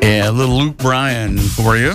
Yeah, a little Luke Bryan for you.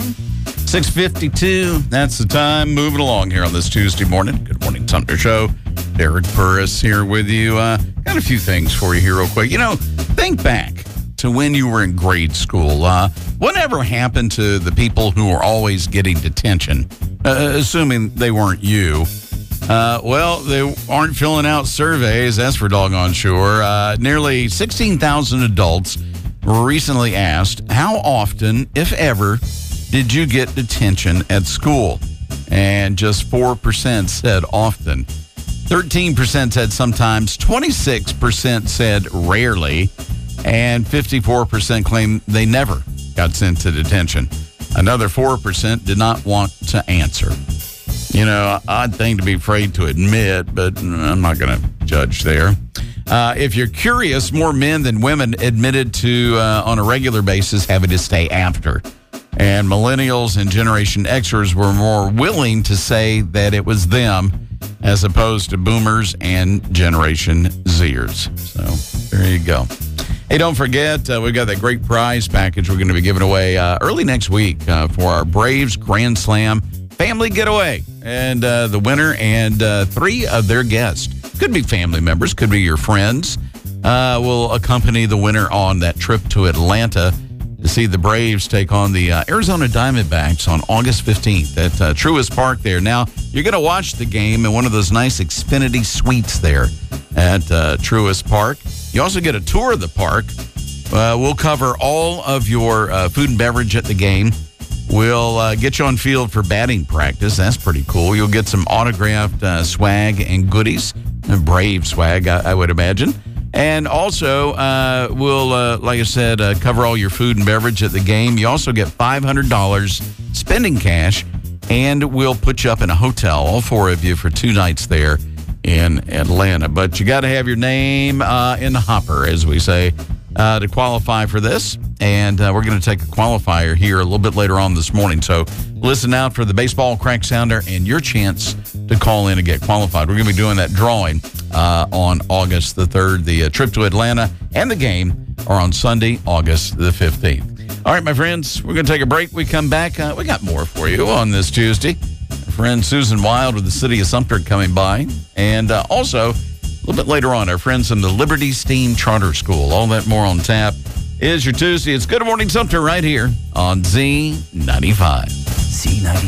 6:52, that's the time. Moving along here on this Tuesday morning. Good morning, Sumter Show. Derek Burris here with you. Got a few things for you here real quick. Think back to when you were in grade school. Whatever happened to the people who were always getting detention, assuming they weren't you? Well, they aren't filling out surveys, that's for doggone sure. Nearly 16,000 adults were recently asked, how often, if ever, did you get detention at school? And just 4% said often. 13% said sometimes, 26% said rarely, and 54% claimed they never got sent to detention. Another 4% did not want to answer. Odd thing to be afraid to admit, but I'm not going to judge there. If you're curious, more men than women admitted to, on a regular basis, having to stay after. And millennials and Generation Xers were more willing to say that it was them as opposed to boomers and Generation Zers. So there you go. Hey, don't forget, we've got that great prize package we're going to be giving away early next week for our Braves Grand Slam Family Getaway. And the winner and three of their guests, could be family members, could be your friends, will accompany the winner on that trip to Atlanta to see the Braves take on the Arizona Diamondbacks on August 15th at Truist Park there. Now, you're going to watch the game in one of those nice Xfinity suites there at Truist Park. You also get a tour of the park. We'll cover all of your food and beverage at the game. We'll get you on field for batting practice. That's pretty cool. You'll get some autographed swag and goodies, Brave swag, I would imagine. And also, we'll, like I said, cover all your food and beverage at the game. You also get $500 spending cash, and we'll put you up in a hotel, all four of you, for 2 nights there in Atlanta. But you got to have your name in the hopper, as we say, to qualify for this. And we're going to take a qualifier here a little bit later on this morning. So listen out for the baseball crack sounder and your chance to call in and get qualified. We're going to be doing that drawing on August the 3rd. The trip to Atlanta and the game are on Sunday, August the 15th. All right, my friends, we're going to take a break. We come back. We got more for you on this Tuesday. Our friend Susan Wild with the City of Sumter coming by. And also, a little bit later on, our friends from the Liberty Steam Charter School. All that more on tap is your Tuesday. It's Good Morning Sumter right here on Z95. Z95.